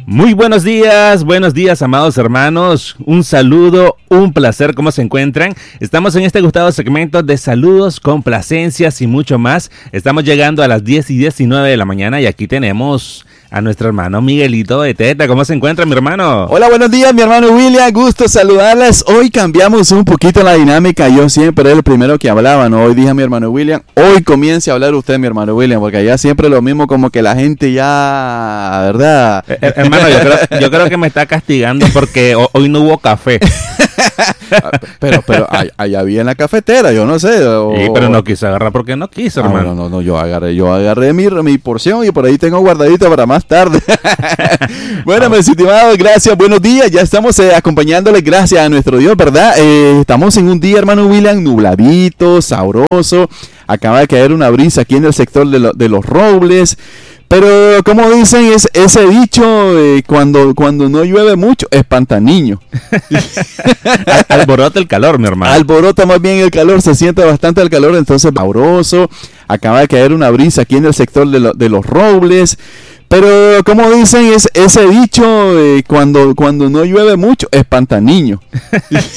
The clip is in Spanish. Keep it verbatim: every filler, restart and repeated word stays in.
Muy buenos días, buenos días, amados hermanos. Un saludo, un placer, ¿cómo se encuentran? Estamos en este gustado segmento de saludos, complacencias y mucho más. Estamos llegando a las diez y diecinueve de la mañana y aquí tenemos a nuestro hermano Miguelito de Teta. ¿Cómo se encuentra, mi hermano? Hola, buenos días, mi hermano William. Gusto saludarles. Hoy cambiamos un poquito la dinámica. Yo siempre era el primero que hablaba, ¿no? Hoy dije a mi hermano William, hoy comience a hablar usted, mi hermano William, porque allá siempre lo mismo, como que la gente ya, ¿verdad? Eh, eh, hermano, yo creo, yo creo que me está castigando porque ho- hoy no hubo café. pero, pero allá había en la cafetera, yo no sé. O... Sí, pero no quiso agarrar porque no quiso, ah, hermano. No, no, no, yo agarré, yo agarré mi, mi porción y por ahí tengo guardadito para más tarde. Bueno, mis estimados, gracias, buenos días. Ya estamos eh, acompañándoles, gracias a nuestro Dios, ¿verdad? Eh, estamos en un día, hermano William, nubladito, sabroso. Acaba de caer una brisa aquí en el sector de, lo, de los Robles. Pero como dicen, es ese dicho, eh, cuando, cuando no llueve mucho, espanta niño. Al, alborota el calor, mi hermano. Alborota más bien el calor, se siente bastante el calor, entonces sabroso. Acaba de caer una brisa aquí en el sector de, lo, de los Robles. Pero como dicen, es ese dicho, eh, cuando, cuando no llueve mucho, espanta niño.